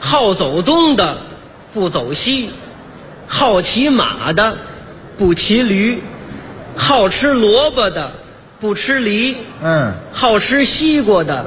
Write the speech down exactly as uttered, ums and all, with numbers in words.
好走东的不走西，好骑马的不骑驴，好吃萝卜的不吃梨， 嗯， 好吃西瓜的